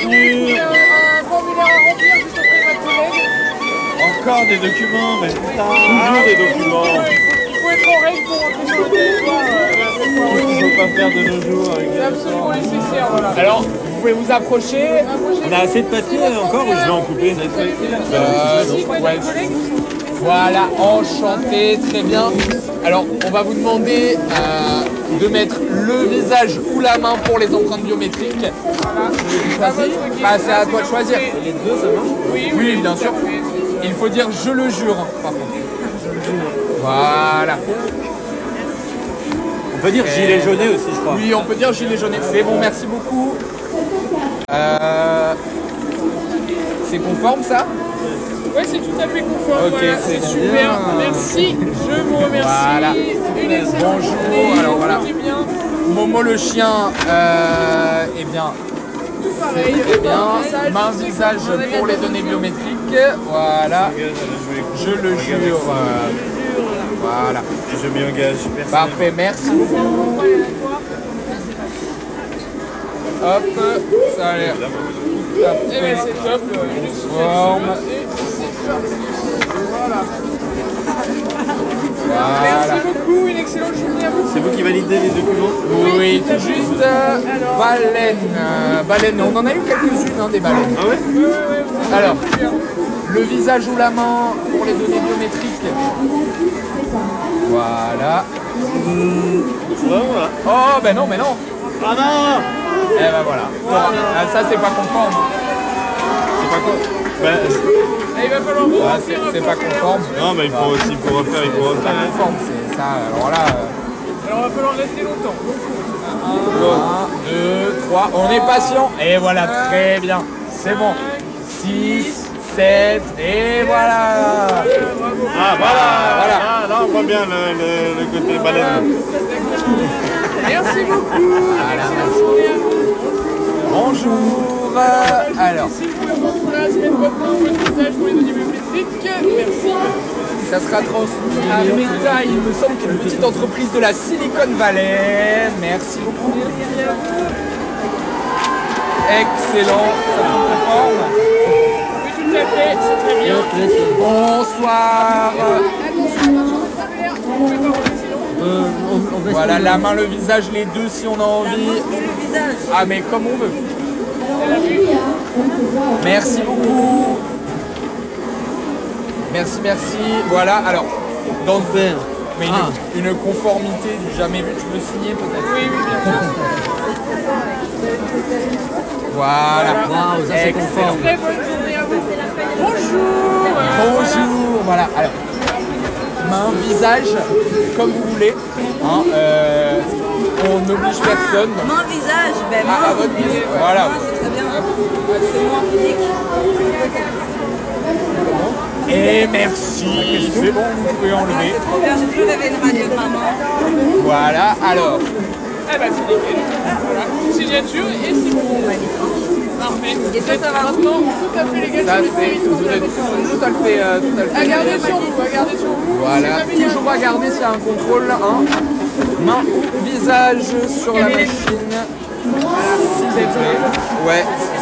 voiture. Un formulaire à remplir juste auprès de ma collègue. Encore des documents, mais putain, toujours des documents. Il faut être en règle pour rentrer sur le territoire. Qu'est-ce qu'il faut pas faire de nos jours avec C'est les absolument enfants. nécessaire, voilà. Alors, vous pouvez vous approcher. On a assez de papier encore ou je vais en couper? Ouais. Voilà, enchanté, très bien. Alors, on va vous demander de mettre le visage ou la main pour les empreintes biométriques. Voilà. Bah, c'est à toi de choisir. Les deux, ça marche? Oui, bien sûr. Il faut dire je le jure, par contre. Voilà. On peut dire gilet jaune aussi, je crois. Oui, on peut dire gilet jaune. C'est bon, merci beaucoup. C'est conforme, ça? Ouais, c'est tout à fait conforme. Ok, voilà, c'est c'est super. bien. Merci, je vous remercie. Voilà. Une excellente journée. Bonjour, alors voilà. Tout est bien. Momo le chien, eh bien, Tout pareil. eh bien, main visage pour les données biométriques. Voilà, je le jure. Voilà. Et je m'y engage. Merci. Parfait, merci beaucoup. Hop, ça a l'air tout à Eh ben, fait c'est top. forme. Voilà. Voilà. Merci beaucoup. Une excellente journée à vous. C'est vous qui validez les documents? Oui, tout juste. Baleine. Baleine, on en a eu quelques-unes, hein, des baleines. Ah ouais? Alors, le visage ou la main pour les données biométriques. Voilà. C'est vraiment là? Oh, ben non, mais non. Ah non! Eh ben voilà. Ah, ça, c'est pas conforme. C'est pas quoi? Ben, Et il va falloir vous Ah, remplir un c'est pas formulaire. conforme. non, mais il faut aussi, il faut refaire, il faut C'est pas refaire. conforme, c'est ça. Alors là, Alors, il va falloir rester longtemps. 1, 2, 3. On est patient. Et voilà, très bien. C'est bon. 6, 7, et voilà. Ah, voilà! Voilà. Ah, là, on voit bien le côté baleine. Merci beaucoup. Excellente journée à vous. Bonjour. Alors, Si vous pouvez prendre place, mettre votre nom, votre visage pour les données biométriques. Merci. ça sera transmis à Meta, il me semble, qui est une petite entreprise de la Silicon Valley. Merci beaucoup. Excellent. Ça se conforme. Oui, tout à fait. C'est très bien. Bonsoir. Voilà, la main, le visage, les deux si on a envie. Ah, mais comme on veut. Merci beaucoup. Merci, merci. Voilà, alors, dans ce verre, mais une conformité du jamais vu, tu peux signer peut-être? Oui, oui, bien sûr. Voilà. Waouh, ça c'est Excellent. conforme. Très bonne journée à vous. Bonjour. Bonjour. Voilà, alors, main, visage, comme vous voulez. Hein, on n'oblige personne. Mon visage, ben Ah, moi, à votre visage. Voilà. c'est très bien. C'est moins physique. Et merci. C'est bon, vous pouvez Ah, enlever. c'est trop bien, j'ai toujours rêvé une radio de maman. Voilà, alors. Eh ben, c'est nickel. Voilà. Signature et c'est bon. Parfait. Et ça, ça va Maintenant, tout à fait légal Ça, sur le c'est territoire tout de la à fait. À garder sur vous, à garder sur vous. Voilà, Si jamais il y a un toujours à garder s'il y a un contrôle. Hein. Main ou visage sur la machine. S'il vous plaît. Ouais.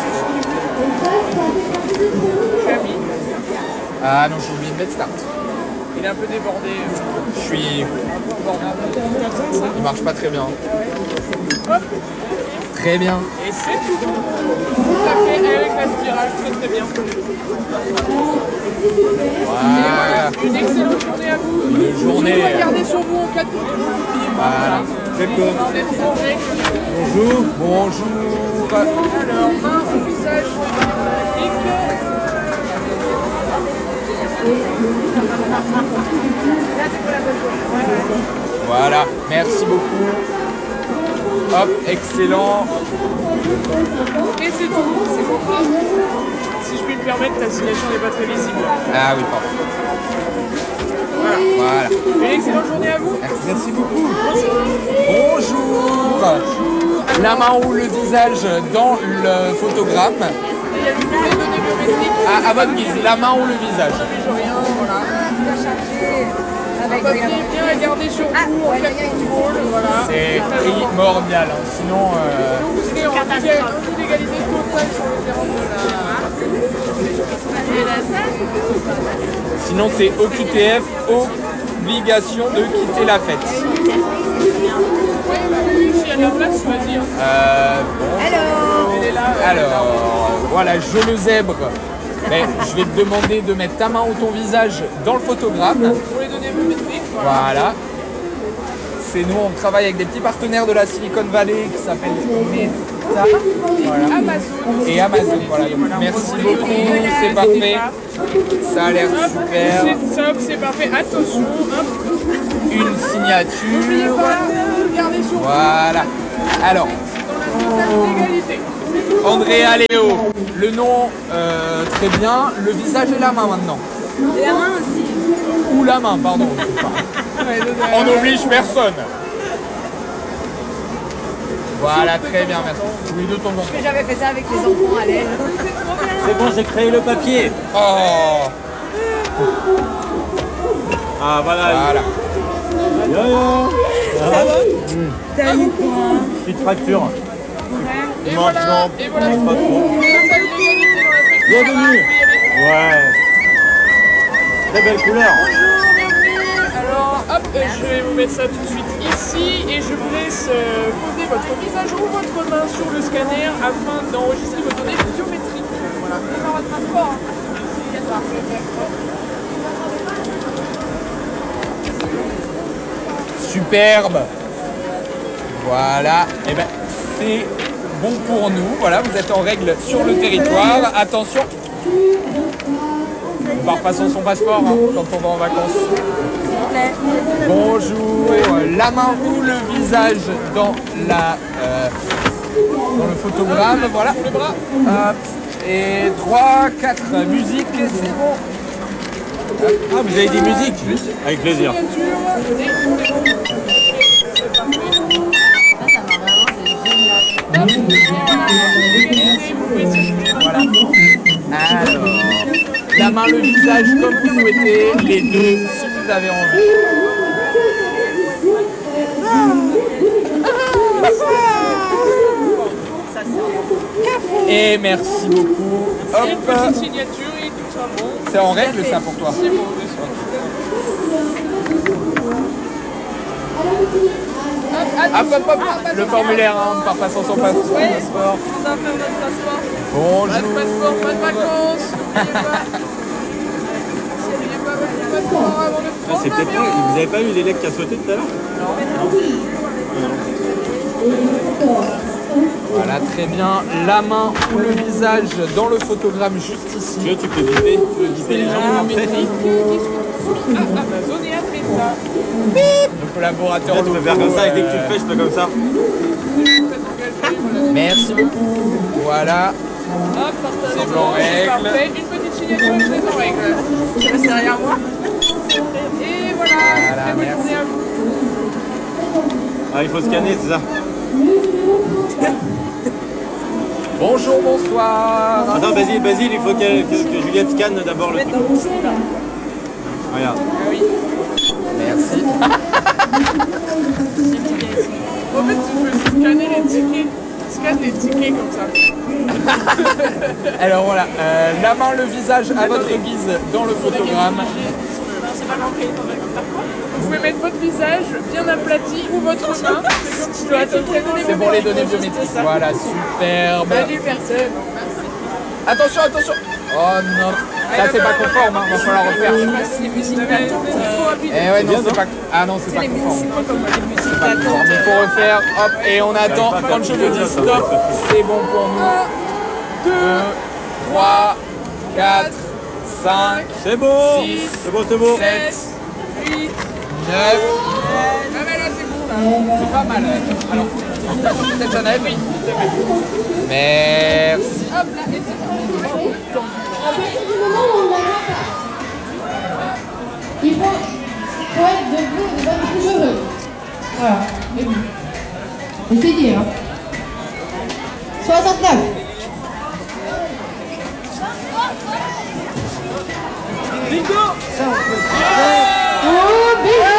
Camille, Ah non, j'ai oublié de mettre start. il est un peu débordé. Je suis. Il marche pas très bien. Hop, Très bien. et c'est tout. Tout à fait avec la spirale, très très bien. Voilà. Une excellente journée à vous. Bonne journée. Toujours à garder sur vous en cas de contrôle. Voilà. D'accord. On est en règle. Bonjour. Bonjour. Alors, main au visage pour les biométriques. Voilà. Merci beaucoup. Hop, excellent. Et c'est tout, c'est compris. Si je puis me permettre, la signature n'est pas très visible. Ah oui, pardon. Voilà. Une excellente journée à vous. Merci beaucoup. Bonjour. La main ou le visage dans le photogramme. Et il y a du coup les données biométriques. À votre guise, la main ou le visage. Je rien, voilà. papier bien à garder sur vous en cas de contrôle. Voilà. C'est primordial, hein. Sinon... Donc vous serez en illégalité totale sur le terrain de la... Sinon c'est OQTF, obligation de quitter la fête. Oui, s'il y a de la place, vas-y. Alors, voilà, je le zèbre. Mais je vais te demander de mettre ta main ou ton visage dans le photogramme. Pour les données biométriques. Voilà. C'est nous, on travaille avec des petits partenaires de la Silicon Valley qui s'appellent Meta. Voilà. Amazon. Et Amazon, voilà. Donc, merci beaucoup, c'est parfait. Ça a l'air super. C'est top, c'est parfait. Attention, Une signature. regardez sur vous Voilà. Alors, dans la totale légalité. Andrea Léo, le nom très bien, le visage et la main maintenant. Et la main aussi. Ou la main, pardon. Je sais pas. On n'oblige personne. Voilà, très bien, merci. Oui, de ton nom. J'avais fait ça avec les enfants à l'aile. C'est bon, j'ai créé le papier. Oh, Ah, voilà. voilà. Yo, yo. T'as eu quoi? Petite fracture. Et Non, voilà, non, et voilà. pas trop. Totale légalité dans la fête. Bienvenue. Ouais. Très belle couleur. Bonjour, bienvenue. Alors, hop, je vais vous mettre ça tout de suite ici et je vous laisse poser votre visage ou votre main sur le scanner afin d'enregistrer vos données biométriques. Voilà. Et dans votre passeport. Superbe. Voilà. Et ben, c'est bon pour nous. Voilà, vous êtes en règle sur le territoire. Attention. On part pas sans son passeport hein, quand on va en vacances. Bonjour. La main ou le visage dans le photogramme. Voilà. Le bras. Hop. Et 3, 4, musique, c'est bon. Ah, vous avez des musiques? Avec plaisir. Voilà. Alors, la main, le visage comme vous souhaitez, les deux si vous avez envie. Et merci beaucoup. Et une Hop, petite signature et tout ça bon. c'est en règle ça pour toi. C'est bon, Hop, hop, hop. Le formulaire, hein, on ne part pas sans son passeport. On doit faire notre passeport. Bonjour. Pas de passeport, pas de vacances. N'oubliez pas votre passeport avant de Ah, prendre c'est peut-être l'avion. vous avez pas vu l'élec qui a sauté tout à l'heure? Voilà, très bien. La main ou le visage dans le photogramme juste ici. Tu peux biper les gens après. Amazon et Meta. Le collaborateur Tu peux faire comme ça et dès que tu le fais, je fais comme ça. Merci beaucoup. Voilà. Hop, partagez Semble en règle. Parfait. Une petite signature, c'est en règle. Tu restes derrière moi? Et voilà, très bonne merci. journée à vous. Ah, il faut scanner, c'est ça? Bonjour, bonsoir. Attends, Basile, il faut que Juliette scanne d'abord le truc. Regarde. Merci. En fait, tu peux scanner les tickets. Scanne les tickets comme ça. Alors voilà, la main, le visage à votre guise dans le photogramme. C'est pas manqué. Vous pouvez mettre votre visage bien aplati ou votre main. C'est comme tu dois C'est pour les données biométriques. Voilà, superbe. Salut personne. Attention, attention. Oh non, ça c'est pas conforme, hein, va falloir refaire. Eh ouais, non, c'est pas. Ah non, c'est pas conforme. C'est pas conforme. Il faut refaire, hop, et on attend. Quand je vous dis stop, c'est bon pour nous. 2, 3, 4, 5, C'est beau! Six. C'est beau, c'est beau! 7, 8. 9. Ah mais là c'est bon là. C'est pas mal. Alors, c'est Jeannette. Oui. Merci. Hop là, et c'est bon. Il faut être de vous et de votre couche heureux. Voilà. Et vous. Et c'est dit, hein. 69. Bingo. Oh, bisous.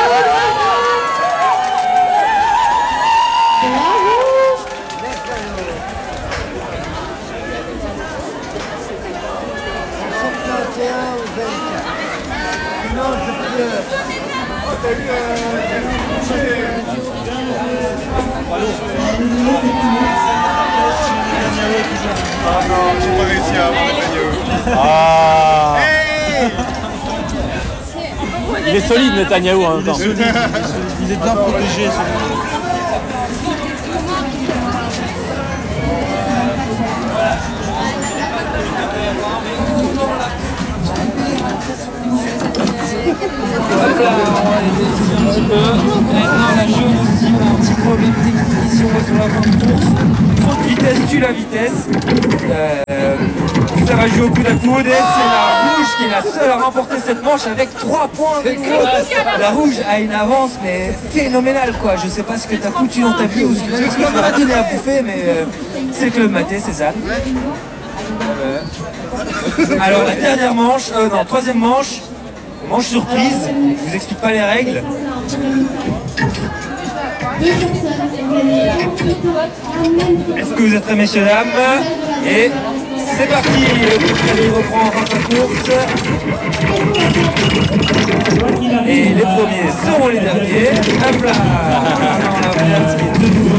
J'ai pas réussi à avoir Netanyahou. Ah. Il est solide, Netanyahou, en même temps. Il est bien protégé. Maintenant la jaune aussi, on a un petit problème technique ici, on va sur la fin de course. Trop de vitesse tue la vitesse. Ça va jouer au coup d'un coude et c'est la rouge qui est la seule à remporter cette manche avec 3 points. La rouge a une avance mais phénoménale quoi. Je sais pas ce que t'as foutu dans ta vie ou ce que tu vas donner à bouffer mais c'est le Club Maté, c'est ça. Alors la dernière manche, troisième manche. Manche surprise, je vous explique pas les règles. Est-ce que vous êtes prêts, messieurs, dames? Et c'est parti, le Australie reprend enfin sa course. Et les premiers seront les derniers. Hop là, on a ouvert de nouveau.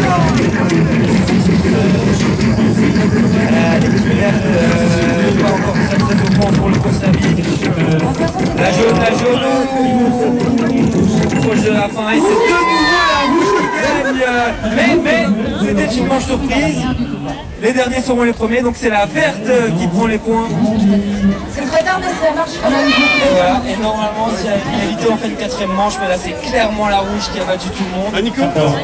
L'équipe verte, pas encore très au point pour le course à vie. La jaune, proche de la fin et c'est de nouveau la rouge qui gagne. Mais c'était une manche surprise. Les derniers seront les premiers, donc c'est la verte qui prend les points. C'est très tard, mais ça marche. Et voilà, et normalement si elle a évité on fait une quatrième manche, mais là c'est clairement la rouge qui a battu tout le monde. Ah, Nico.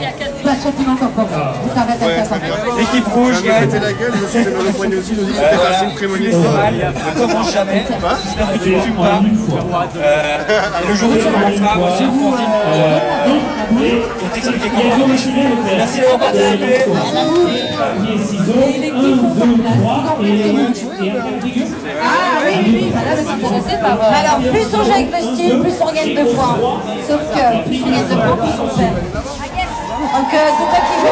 L'équipe rouge gagne. Arrêtez la gueule, je me suis fait mal au poignet aussi, je me dis que c'était passé une prémonition. Ne commence jamais. J'espère que tu ne fumes pas. Et le jour où tu commenceras, moi j'ai un pour t'expliquer comment. Merci d'avoir participé. Ah oui, bah là, je suis intéressée par... Alors, plus on joue avec le style, plus on gagne de points. Sauf que plus on gagne de points, plus on perd. Donc, c'est toi qui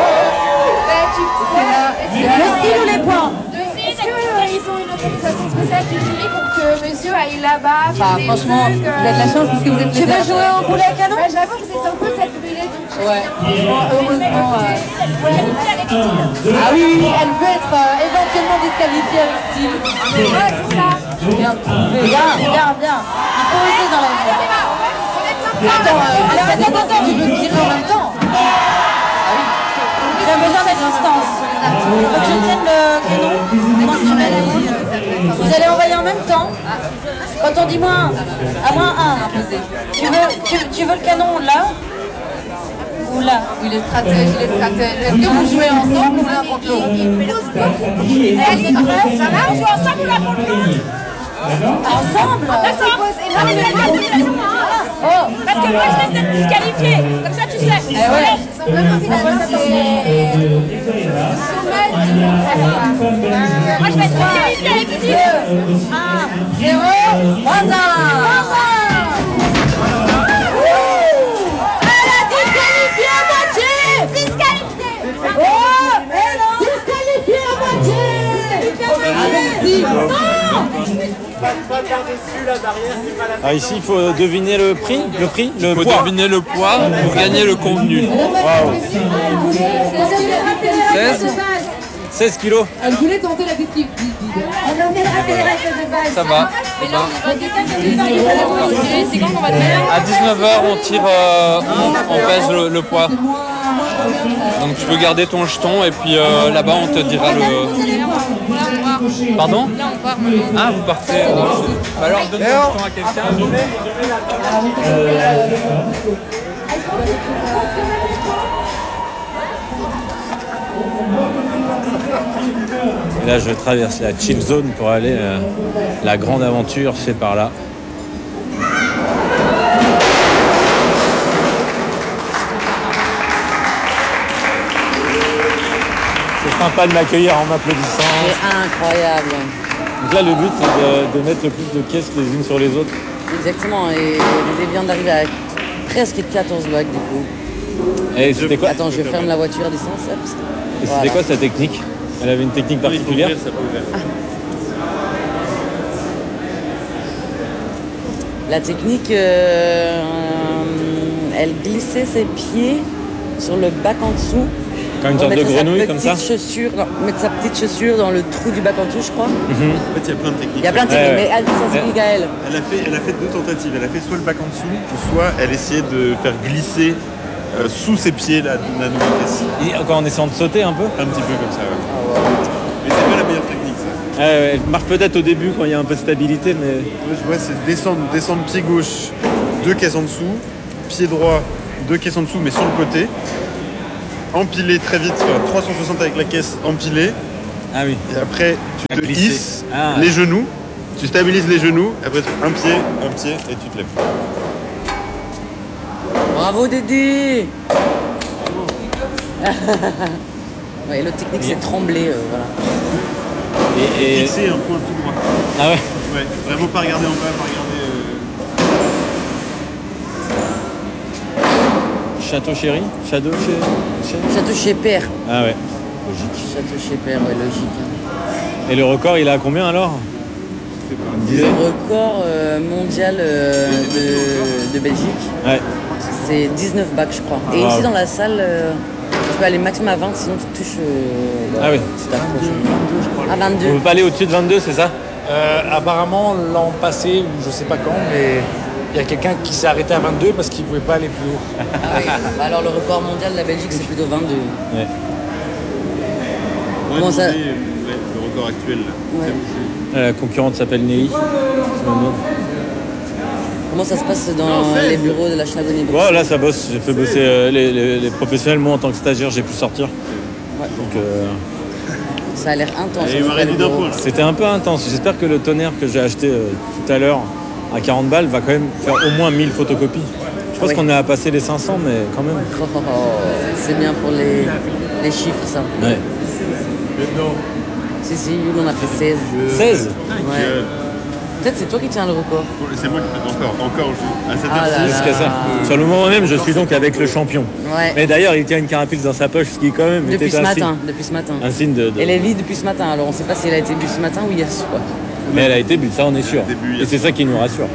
veux. Le style ou les points? Est-ce qu'ils ont une autorisation spéciale du jury pour que monsieur aille là-bas? Bah, franchement, vous avez de la chance parce que vous êtes... Tu veux jouer au boulet à canon? J'avoue que c'est un peu cette brûlée. Ouais, heureusement... Ah oui, elle veut être éventuellement disqualifiée avec style. Ouais, c'est ça. Bien trouvé. Bien. Il faut oser dans la vie. Attends, tu veux me tirer en même temps? J'ai besoin d'assistance. Il faut que je tienne le canon. Vous allez envoyer en même temps. Quand on dit moins 1, à moins 1. Tu veux le canon là? Ou là? Oui, les stratèges. Est-ce que vous jouez ensemble ou l'un contre l'autre? Ça va, on joue ensemble ou l'un contre l'autre? Ensemble? D'accord. Parce que moi, je laisse d'être disqualifiée. Comme ça, tu sais. Eh ouais. Ils sont vraiment moi, je vais être disqualifiée avec Steve. 1, 0, 3, 1. Elle a disqualifié à moitié. Disqualifiée. Oh, mais non. Disqualifié à moitié. Non. Ah, ici, il faut deviner le prix, Il faut deviner le poids pour gagner le contenu. Waouh. 16 kilos. Elle voulait tenter la petite. Ça va. C'est quand on va faire? À 19h, on tire, on pèse le poids. Donc tu peux garder ton jeton et puis là-bas on te dira le... Pardon? Ah, vous partez. Alors donne ton jeton à quelqu'un. Et là, je traverse la chill zone pour aller la grande aventure, c'est par là. C'est sympa de m'accueillir en m'applaudissant. C'est incroyable. Donc là, le but, c'est de mettre le plus de caisses les unes sur les autres. Exactement. Et l'idée vient d'arriver à presque 14 bacs du coup. Et c'était quoi? Attends, je ferme la voiture à distance. Et c'était quoi sa technique? Elle avait une technique particulière? La technique, elle glissait ses pieds sur le bac en dessous. Comme une sorte de grenouille comme ça. Mettre sa petite chaussure dans le trou du bac en dessous, je crois. En fait, il y a plein de techniques. Il y a plein de techniques, mais elle, ça s'explique à elle. Elle a fait 2 tentatives. Elle a fait soit le bac en dessous, ou soit elle essayait de faire glisser sous ses pieds la nouvelle caisse. Et encore en essayant de sauter un peu. Un petit peu comme ça, ouais. Mais c'est pas la meilleure technique, ça. Elle marche peut-être au début quand il y a un peu de stabilité, mais... Moi, je vois, c'est descendre pied gauche, 2 caisses en dessous, pied droit, 2 caisses en dessous, mais sur le côté. Empiler très vite, faire 360 avec la caisse empilée. Ah oui. Et après, tu te hisses Ah. les genoux, tu stabilises les genoux, après tu fais un pied, et tu te lèves. Bravo Dédé. Ouais, l'autre technique, c'est trembler, voilà. Et... Fixer un point tout droit. Ah ouais. Ouais, vraiment pas regarder en bas, pas regarder... Château Chéri. Château chez Père. Ah ouais. Logique. Château chez Père, ouais, logique. Et le record, il est à combien alors? Le record mondial de Belgique, Ouais. c'est 19 bacs, je crois. Et Wow. ici, dans la salle, tu peux aller maximum à 20, sinon tu touches... Ah oui. Tu t'approches. À 22. On peut pas aller au-dessus de 22, c'est ça? Apparemment, l'an passé, ou je sais pas quand, mais il y a quelqu'un qui s'est arrêté à 22 parce qu'il pouvait pas aller plus haut. Ah oui. Bah alors, le record mondial de la Belgique, c'est plutôt 22. Ouais. Comment ça- le record actuel, là. Ouais. La concurrente s'appelle Nelly. Comment ça se passe dans les bureaux de la Schnagonnie? Ouais, là ça bosse. J'ai fait bosser les professionnels. Moi en tant que stagiaire, j'ai pu sortir. Ouais. Donc Ça a l'air intense. Et il m'a réduit d'un point, là. c'était un peu intense. J'espère que le tonnerre que j'ai acheté tout à l'heure à 40 balles va quand même faire au moins 1000 photocopies. Je pense Oui. qu'on est à passer les 500, mais quand même. C'est bien pour les chiffres, ça. Ouais. Si, on a fait 16. 16. Ouais. Peut-être c'est toi qui tiens le record. C'est moi qui encore à cette Ah là heure-ci. là. Jusqu'à ça. Sur le moment même, je suis donc avec le champion. Ouais. Mais d'ailleurs, il tient une carapulce dans sa poche, ce qui quand même Depuis était ce un matin. signe, Depuis ce matin. un signe de... Elle est vide depuis ce matin. Alors on sait pas si elle a été bu ce matin ou hier soir. Mais elle a été but, ça on est sûr. été bu hier Et c'est ça qui nous rassure.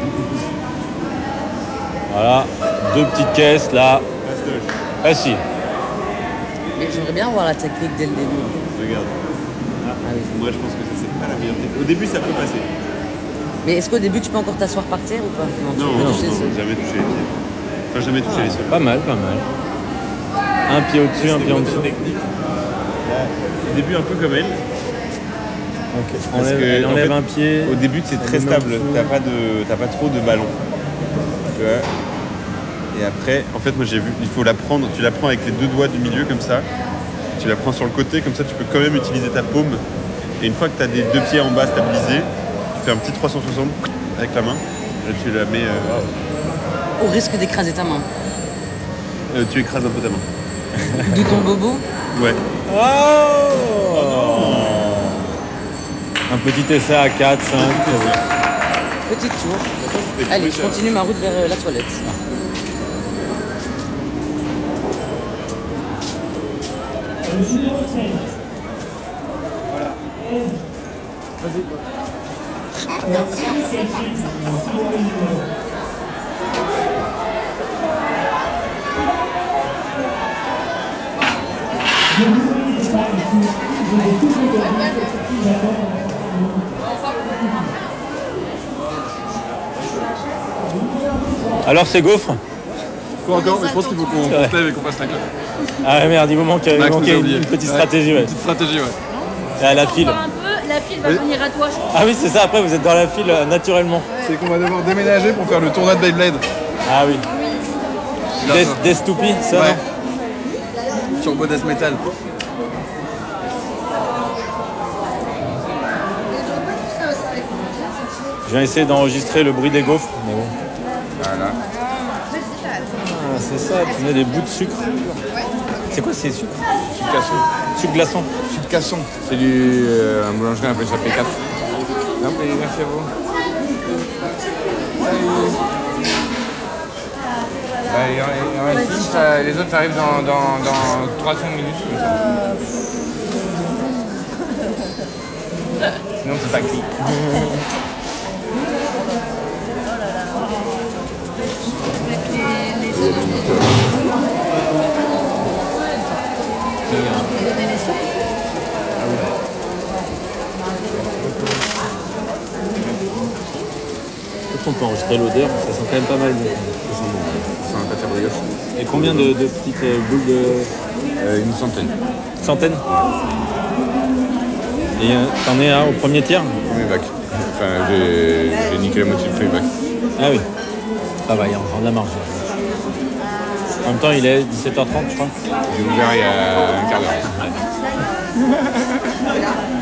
Voilà, 2 petites caisses là. Facile. Mais j'aimerais bien voir la technique dès le début. Regarde. Ah oui. Moi, je pense que ça, c'est pas la meilleure technique. Au début, ça peut passer. Mais est-ce qu'au début tu peux encore t'asseoir par terre ou pas? Tu Non, peux non, toucher non, le sol. jamais touché les pieds. Enfin, jamais touché les sols. Pas mal, pas mal. Un pied au-dessus, un pied en dessous. Technique. Au début, un peu comme elle. Ok. Parce que, Elle en enlève fait, un pied. Au début, c'est très elle le met en stable. dessous. T'as pas trop de ballon. Tu vois. Et après, en fait, moi j'ai vu, il faut la prendre. Tu la prends avec les 2 doigts du milieu comme ça. Tu la prends sur le côté, comme ça tu peux quand même utiliser ta paume. Et une fois que tu as des 2 pieds en bas stabilisés, tu fais un petit 360 avec la main. Là, tu la mets. Au risque d'écraser ta main. Tu écrases un peu ta main. D'où ton bobo? Ouais. Un petit essai à 4, 5. Petit tour. Allez, je continue ma route vers la toilette. Alors c'est gaufre? Quoi encore? Mais je pense qu'il faut qu'on se lève et qu'on fasse la clap. Ah merde, il vous manque, Max nous a oublié. une petite stratégie. Ouais. Une petite stratégie, ouais. Et à la file. Un peu, la file va venir à toi, je crois. Ah oui, c'est ça, après vous êtes dans la file naturellement. C'est qu'on va devoir déménager pour faire le tournoi de Beyblade. Ah oui. Death ça Ouais. non? Turbo Death Metal. Je viens essayer d'enregistrer le bruit des gaufres, mais bon. Voilà. Ah, c'est ça, tu mets des bouts de sucre. C'est quoi ces sucres? Sucre casson. Sucre glaçon. Sucre casson. C'est du un boulangerie, on appelle ça P4. Non, mais merci à vous. Il en reste 10, les autres arrivent dans 300 minutes. Comme ça. Sinon, c'est pas cuit. On peut enregistrer l'odeur, ça sent quand même pas mal. C'est un pâté brioche. Et combien de petites boules de... Une centaine. Centaines. Et t'en es au premier tiers? Premier bac. Enfin, j'ai niqué la moitié du premier bac. Ah oui. Ça va, il y a encore de la marge. En même temps, il est 17h30, je crois. J'ai ouvert il y a un quart d'heure.